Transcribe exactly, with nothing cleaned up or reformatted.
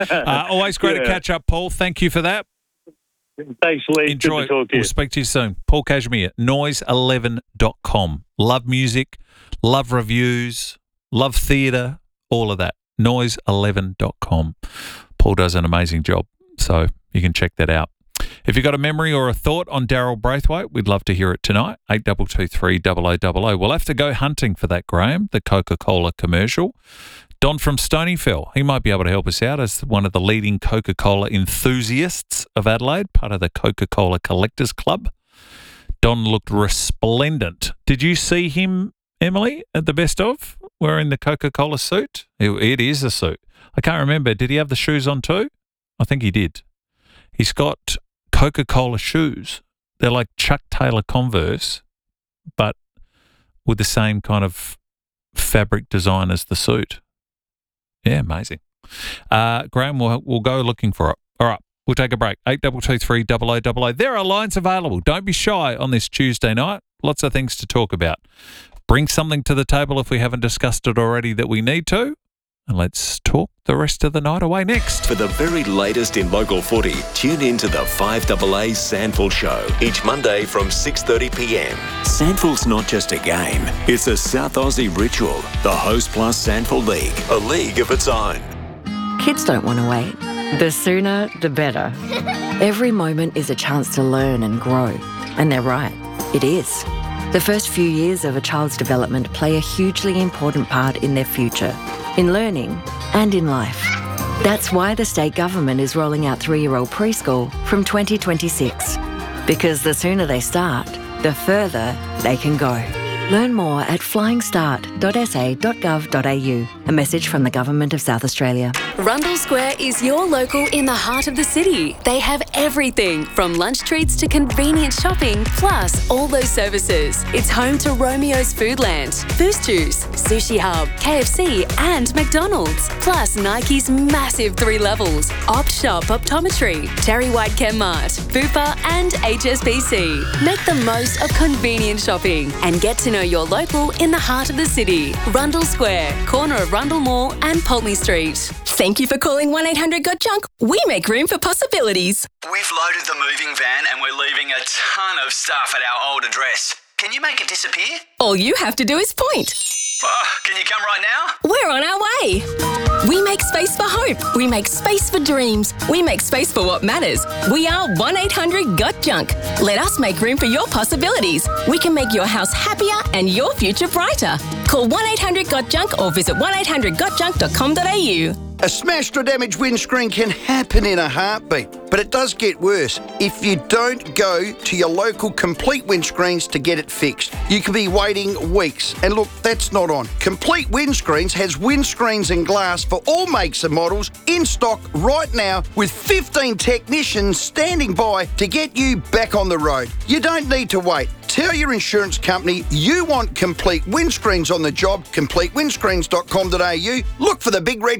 Uh, always great Yeah. to catch up, Paul. Thank you for that. Thanks, Lee. Enjoy. Good to talk to you. We'll speak to you soon. Paul Cashmere, noise eleven dot com. Love music, love reviews, love theatre, all of that. noise eleven dot com. Paul does an amazing job, so you can check that out. If you've got a memory or a thought on Daryl Braithwaite, we'd love to hear it tonight. eight two two three, double oh double oh. We'll have to go hunting for that, Graham, the Coca-Cola commercial. Don from Stonyfell, he might be able to help us out as one of the leading Coca-Cola enthusiasts of Adelaide, part of the Coca-Cola Collectors Club. Don looked resplendent. Did you see him, Emily, at the best of, wearing the Coca-Cola suit? It, it is a suit. I can't remember. Did he have the shoes on too? I think he did. He's got Coca-Cola shoes. They're like Chuck Taylor Converse, but with the same kind of fabric design as the suit. Yeah, amazing. Uh, Graham, we'll, we'll go looking for it. All right, we'll take a break. eight two two three, double oh double oh. There are lines available. Don't be shy on this Tuesday night. Lots of things to talk about. Bring something to the table if we haven't discussed it already that we need to. And let's talk the rest of the night away next. For the very latest in local footy, tune in to the five A A Sandful Show each Monday from six thirty p m. Sandful's not just a game, it's a South Aussie ritual. The Host Plus Sandful League, a league of its own. Kids don't want to wait. The sooner, the better. Every moment is a chance to learn and grow. And they're right, it is. The first few years of a child's development play a hugely important part in their future, in learning and in life. That's why the state government is rolling out three-year-old preschool from twenty twenty-six. Because the sooner they start, the further they can go. Learn more at flying start dot s a dot gov dot a u. A message from the Government of South Australia. Rundle Square is your local in the heart of the city. They have everything from lunch treats to convenient shopping, plus all those services. It's home to Romeo's Foodland, Boost Juice, Sushi Hub, K F C and McDonald's. Plus Nike's massive three levels, Op Shop Optometry, Terry White Chemmart, Bupa and H S B C. Make the most of convenient shopping and get to know your local in the heart of the city. Rundle Square, corner of Rundle Mall and Pulteney Street. Thank you for calling one eight hundred got junk. We make room for possibilities. We've loaded the moving van and we're leaving a ton of stuff at our old address. Can you make it disappear? All you have to do is point. Oh, can you come right now? We're on our way. We make space for hope. We make space for dreams. We make space for what matters. We are one eight hundred got junk. Let us make room for your possibilities. We can make your house happier and your future brighter. Call one eight hundred got junk or visit one eight hundred got junk dot com dot a u. A smashed or damaged windscreen can happen in a heartbeat, but it does get worse if you don't go to your local Complete Windscreens to get it fixed. You could be waiting weeks, and look, that's not on. Complete Windscreens has windscreens and glass for all makes and models in stock right now with fifteen technicians standing by to get you back on the road. You don't need to wait. Tell your insurance company you want Complete Windscreens on the job, complete windscreens dot com dot a u. Look for the big red